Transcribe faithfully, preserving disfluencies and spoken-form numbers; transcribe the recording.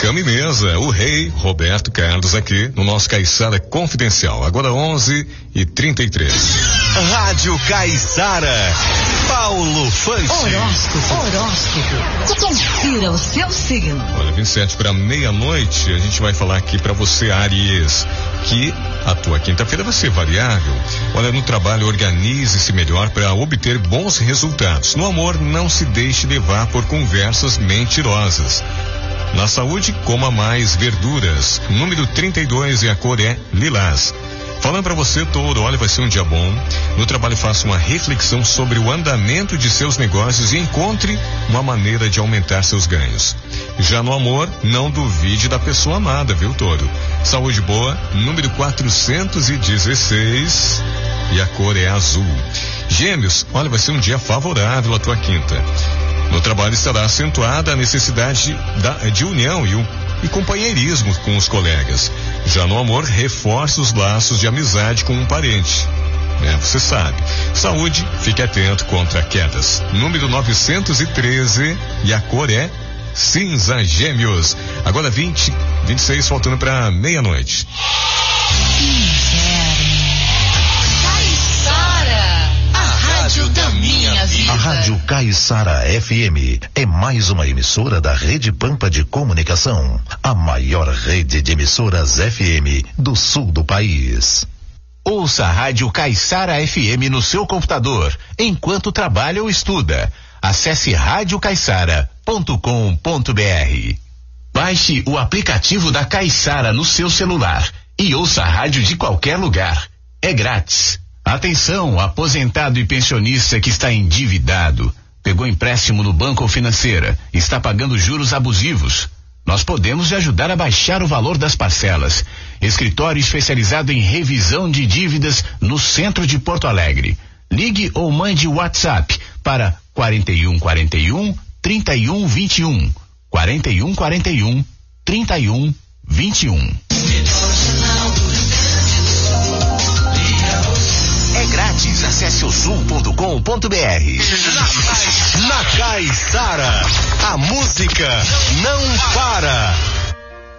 Cama e Mesa, o rei Roberto Carlos aqui no nosso Caiçara Confidencial. Agora onze e trinta e três. Rádio Caiçara, Paulo Fante. Horóscopo, horóscopo. Confira o seu signo. Olha, vinte e sete para meia-noite, a gente vai falar aqui para você, Áries, que a tua quinta-feira vai ser variável. Olha, no trabalho, organize-se melhor para obter bons resultados. No amor, não se deixe levar por conversas mentirosas. Na saúde, coma mais verduras. Número trinta e dois e a cor é lilás. Falando para você, Touro, olha, vai ser um dia bom. No trabalho, faça uma reflexão sobre o andamento de seus negócios e encontre uma maneira de aumentar seus ganhos. Já no amor, não duvide da pessoa amada, viu, Touro? Saúde boa, número quatrocentos e dezesseis e a cor é azul. Gêmeos, olha, vai ser um dia favorável à tua quinta. No trabalho estará acentuada a necessidade da, de união e, um, e companheirismo com os colegas. Já no amor, reforce os laços de amizade com um parente. É, você sabe. Saúde, fique atento contra quedas. Número novecentos e treze e a cor é cinza. Gêmeos. Agora vinte, vinte e seis, faltando para meia-noite. Da minha vida. A Rádio Caiçara F M é mais uma emissora da Rede Pampa de Comunicação, a maior rede de emissoras F M do sul do país. Ouça a Rádio Caiçara F M no seu computador, enquanto trabalha ou estuda. Acesse rádio caiçara ponto com ponto br. Baixe o aplicativo da Caiçara no seu celular e ouça a rádio de qualquer lugar. É grátis. Atenção, aposentado e pensionista que está endividado, pegou empréstimo no banco ou financeira, está pagando juros abusivos. Nós podemos lhe ajudar a baixar o valor das parcelas. Escritório especializado em revisão de dívidas no centro de Porto Alegre. Ligue ou mande WhatsApp para quarenta e um quarenta e um, trinta e um vinte e um. quarenta e um quarenta e um, trinta e um vinte e um. É grátis, acesse o sul ponto com ponto br. Na Caiçara, a música não para.